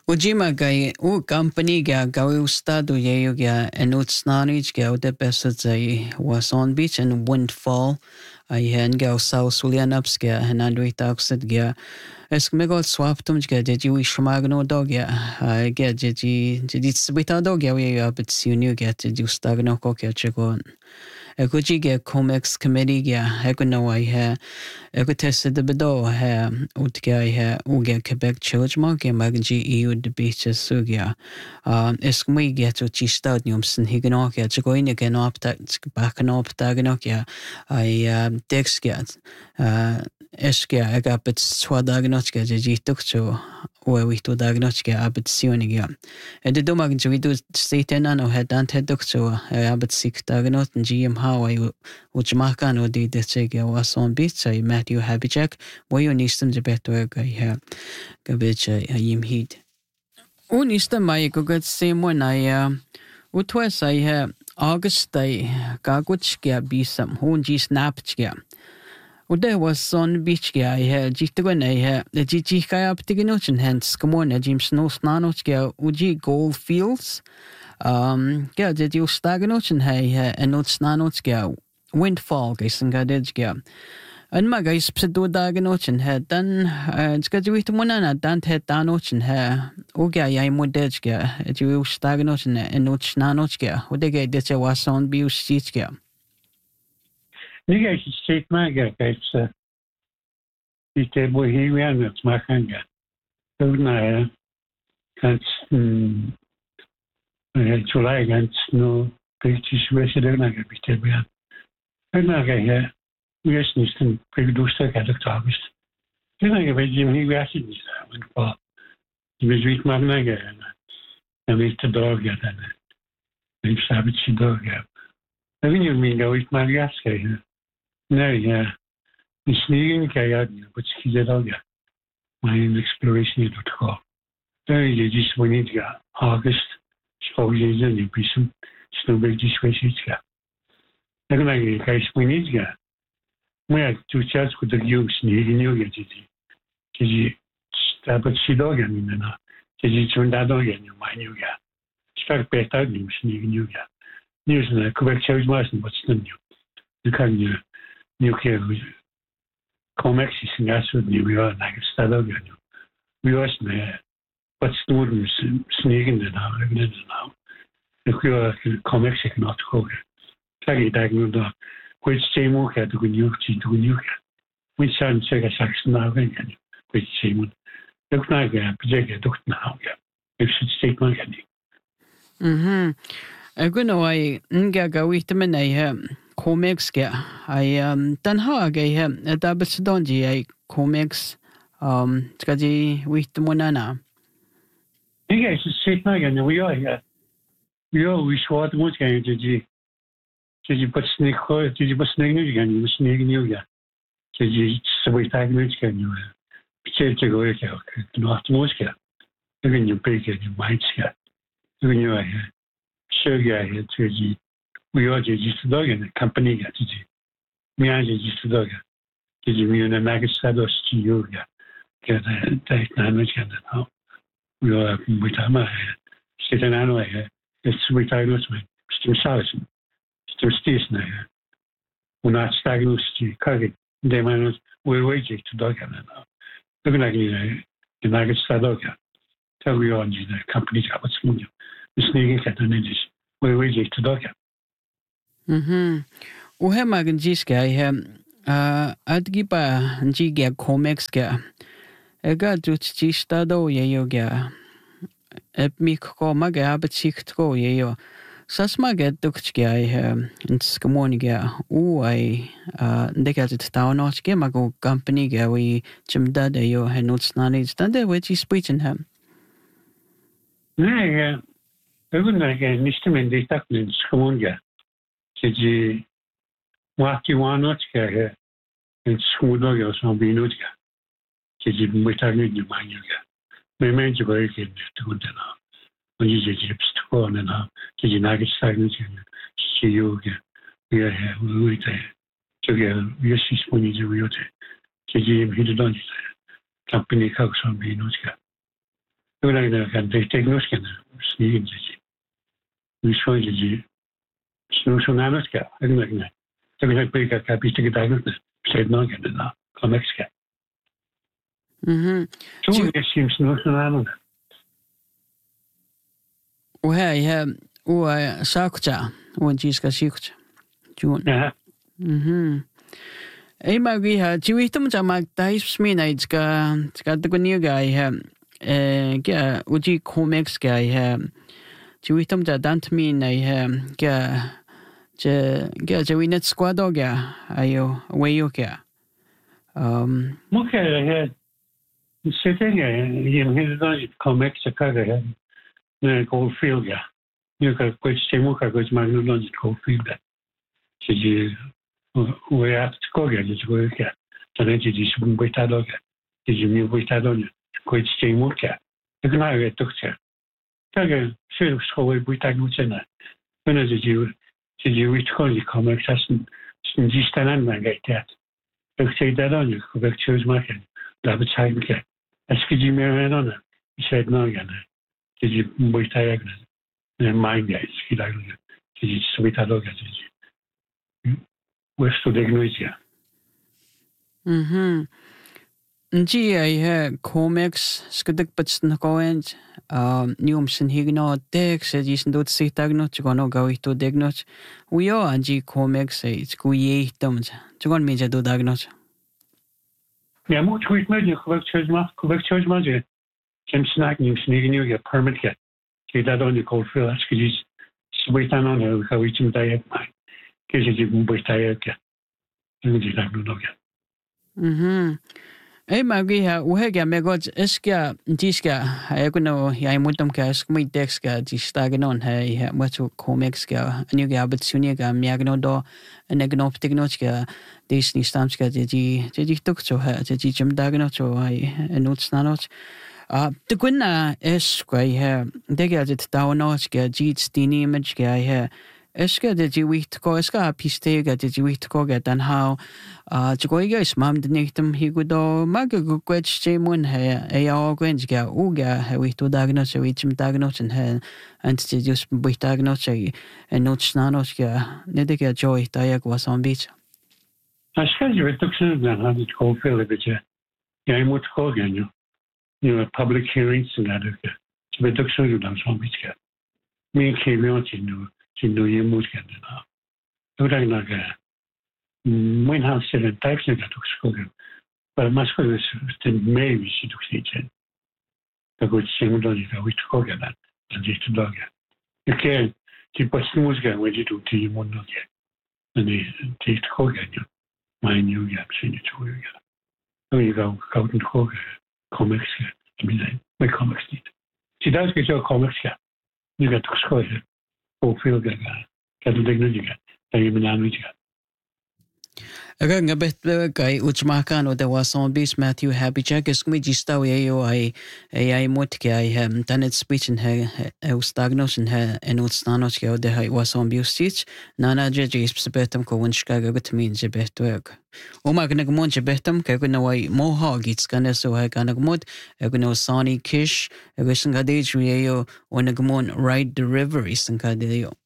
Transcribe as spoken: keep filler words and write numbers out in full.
Ujimagay u company ga gawi ustado yayo ga enut snarij ga ude besat ay Wason Beach and Windfall ay hen ga South Sulianaps ga henandwi taxet ga eskumegol swaptum ga jeji wi shmagno dog ga ga jeji jeji sbita dog ga wi abit siunu ga jeji ustagno ko ga chegon Eguji ga Comex committee ga eguno ay ha egu tested the bedo ha utga ha uga Quebec church ma ga magji E U de beaches sugia um eskmi ga to chi stadium sin higano ga chegoin ga no apta back no apta ga no ga ay dex ga uh eskia aga bit swadagnochka jeji tukcho we we to dagnochka abit sioniga ed do magin we do state no head and head tukcho abit sik dagnot gm how I uchmakan o di dechega Wason Beach ay Matthew Habijak boy unistem je beto ga ha gabich yim hid unistem mai go gat same one I utwas I ha August ay gaguchka bisam honji snapchka Ude Wason Beach ga he jitgwen he the jiji kaya ptiginochen hence come on jim snow snanoch ga uji gold fields um ga de ju stagnochen he and not snanoch ga windfall ga singa de ga and ma ga psedo dagnochen he dan ska ju it monana dan he danochen he u ga ya modej ga ju stagnochen and not snanoch ga ude ga de Wason Beach ga Niga is state maga guys ite bo hiwian at makanga Tugna kants July kants no British resident naga bitebian Naga he yes nistan pregusta kadak August Naga vejim hiwiasin nisa when pa Vizit magnaga and with the dog ya then We've savage dog ya I think you mean go with Mariaska here Nee, ja. Die sneeuwen kan je niet, wat zie je dan ja? Maar in exploration doet het gewoon. Dan je dus wanneer je August, school je dan je bisem, snowbird die switch ja. Dan kan je kijken wanneer je. Maar ja, toen zelfs goed dat je sneeuwen nieuw je ziet. Dus je staat het zie dan ja niet na. Dus je zo'n dat dan ja nieuw maar nieuw ja. Sterk beter uit nieuw sneeuwen nieuw ja. Nieuw is een Quebec zelfs maar een wat snel nieuw. Dan kan je nuclear Comex is in Gaswood, New York, like a stado gano. We was me, but students sneaking the now, living in the now. Nuclear Comex is not cool. Taggy diagnosed, which same work had to go new to new. Which sounds like a Saxon now again, which same look like a project looked now. If should state my heading. Hm. I'm going to I go with the man. Comex ga I um dan ha ga he da besdonji I Comex um tkaji with monana Diga is sit na gan we are here we are we swat mo ga ji ji but sneak ko ji but sneak ni gan ni sneak ni ga ji so tag ni gan ni piche che go ga no mo ga gan ni pe ga ni mai ga gan ni ya sure ga he ji we are just dog in the company got to do. Me and just dog. Did you mean a magasados to you? Get a take nine and now. We are with a sit an anyway. It's with I was with Stim Salison. Stim Station. We're not stagnant to Curry. They managed we're waiting to dog now. Looking like you know, the magasadoga. Tell we on the company got what's moving. The sneaking cat and it is we're waiting to dog. Mhm. U he magin jiska he uh adgiba jiga Comex ga ega jut jista do ye yoga ep mik ko maga abtsikt ko ye yo sas maga dukchga he inskomoniga u ai dekat tawnot ge mago company ga we chimda de yo he nuts nani stande we ji sprechen hem Nee, ja. Even like nicht mehr die Takten skomonga Kiji waki wanotska he in smudo yo so binutka Kiji mitani ni manyuga me menji go yake tukundana onji je chips to na Kiji nagi sagnuti chi yoga we are we te together we see sponi je we te Kiji hidon company ka so binutka 그러나 간 디agnoskan snigin지. 위소이지. 스노소나노스가 그러나 저기 그러니까 카피스틱이 다이그노스 세드나게나 코맥스가. 음. 좀 열심히 스노소나노. وهي هو ساكتا وانتيسكا سيكتا جون 네. 음. 에이마 위하 지위tum 자막 다이스미나 이츠가 츠가 뜨고니가 해 에게 우지 코믹스가 해 지위tum 자 단트미나 해게제 제위넷 스쿼도가 아요 웨요가 음 뭐게 해 세상에 이런 코믹스가 해 네, 골필가. 이거 거의 제목하고 좀 논지 골필가. 지지 왜 아트코가 이제 그렇게 저는 지지 좀 보이다도가 지지 미 보이다도냐 거의 제목이야. 그거 왜 똑같아. 그게 실수 거의 보이다고잖아. 그래서 지지 지지 위트코니 커머스는 진지스탄한 말이야. 그렇게 되다니 그거 처음 말해. 나도 잘 이렇게 에스키지메는 이제 나가네. 지지 보이다야 그래. 마인드 있기라고. 지지 스위타도가 지지. Questo diagnosia. Mhm. Nji ai comics skadik patsin koens um nium sin higno tek se jisen dot sig dagno tgono gawi to diagnose. Uyo anji comics ai skuye toms. Tgon meja do diagnose. Ja, moet goed met je geweld chojma, geweld chojma je. Kem snack nium sin higno ge permit get. Ke da don je cold feel as kidis. Sweetan on ho gawi tim diet mai. Ke je bum boitaya ke. Ngi dagno no ge. Mhm. Ei magia uhega megod eska diska aguno ya mutam ka skmi dexka distagnon he ha watu comics-ka aniga abetsuniga miagno do enegnoptignochka disni stamska de di de tukcho ha de di jimdagno cho ai enutsnanoch a de gwenna es kwai ha dega dit dawnochka jits dini imageka ha eska de jiwit ko eska pistega de jiwit ko ga dan how a joiga is mam de nektum higudo maga gukwet chemun he e ya gwenga uga he wi to dagno so wi chim dagno chen he and de just wi dagno che en not snanoska ne de ga joy dayak was on beach Aska je tuksen na had ko feel bit ja. Ja moet ko gaan jo. You know public hearings and that. Je tuksen jo dan so bit ja. Me ke me tin no tin no je moet gaan na. Toen dan na ga mijn huis zit een tijdje dat ook school. Maar maar school is ten mee wie ze toch niet zijn. Dat goed zien dan je gaat school gaan dan dan is het dag. Je kan die pas moet gaan wat je doet die moet nog ja. En die die school gaan je. Mijn nieuw ja zien het hoe ja. Dan je gaat koud en school comics ja. Mijn comics niet. Zie dat is ook comics ja. Je gaat toch school ja. Ook veel gaan. Dat doe ik niet ja. Dan je me aan weet ja. Aga nga bet kai uchmakan o de wason bis Matthew Happy Jack is mi jistaw yo ai ai mot ke ai hem tanet speech in he e stagnos in he en utstanos ke o de hai wason biustich nana je je spetam ko wunshka ga gut min je betwek o magna gmon je betam ke gna wai moha gits kana so ha kana gmod e gna sani kish e wisnga de yo on gmon ride the river is ka de yo